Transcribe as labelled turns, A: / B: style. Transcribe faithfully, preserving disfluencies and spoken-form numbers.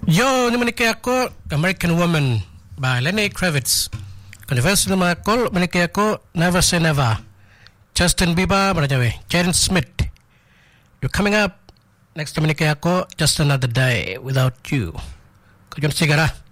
A: Yo, ni menikah aku American Woman by Lenny Kravitz. Konversi nama aku menikah aku Never Say Never. Justin Bieber berjawe. Jaden Smith. You're coming up. Next menikah aku Just Another Day Without You. Kau jangan segera.